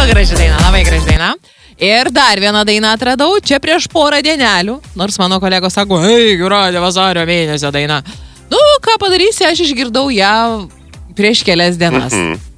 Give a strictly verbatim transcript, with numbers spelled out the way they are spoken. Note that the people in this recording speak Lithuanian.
graži daina, labai graži daina. Ir dar vieną dainą atradau, čia prieš porą dienelių, nors mano kolegos sako, ei, Jūratė, vasario mėnesio daina. Nu, ką padarysi, aš išgirdau ją prieš kelias dienas. Mhm.